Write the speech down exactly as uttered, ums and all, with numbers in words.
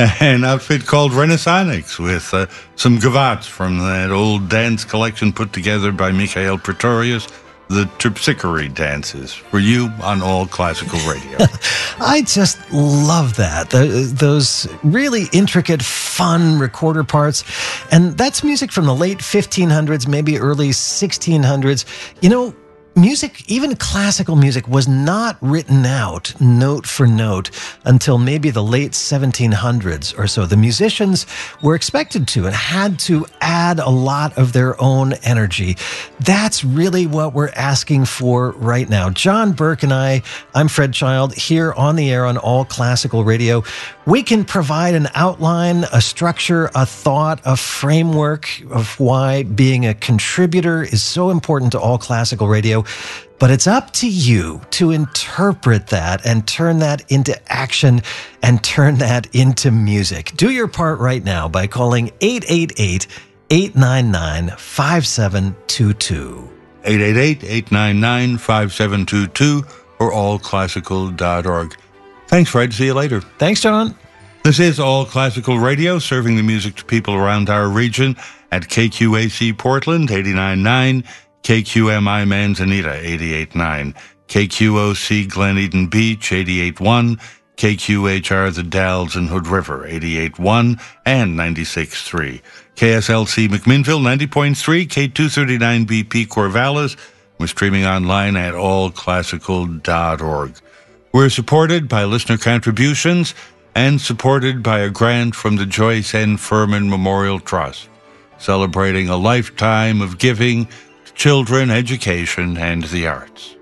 An outfit called Renaissonics with uh, some gavottes from that old dance collection put together by Mikhail Pretorius, the Terpsichore dances, for you on All Classical Radio. I just love that. The, those really intricate, fun recorder parts. And that's music from the late fifteen hundreds, maybe early sixteen hundreds. You know, music, even classical music, was not written out note for note until maybe the late seventeen hundreds or so. The musicians were expected to and had to add a lot of their own energy. That's really what we're asking for right now. John Burke and I, I'm Fred Child, here on the air on All Classical Radio. We can provide an outline, a structure, a thought, a framework of why being a contributor is so important to All Classical Radio. But it's up to you to interpret that and turn that into action and turn that into music. Do your part right now by calling eight eight eight, eight nine nine, five seven two two. eight eight eight, eight nine nine, five seven two two or all classical dot org. Thanks, Fred. See you later. Thanks, John. This is All Classical Radio, serving the music to people around our region at K Q A C Portland, eighty-nine point nine, K Q M I Manzanita, eighty-eight point nine, K Q O C Glen Eden Beach, eighty-eight point one, K Q H R The Dalles and Hood River, eighty-eight point one and ninety-six point three, K S L C McMinnville, ninety point three, K two thirty-nine B P Corvallis. We're streaming online at all classical dot org. We're supported by listener contributions and supported by a grant from the Joyce N. Furman Memorial Trust, celebrating a lifetime of giving to children, education, and the arts.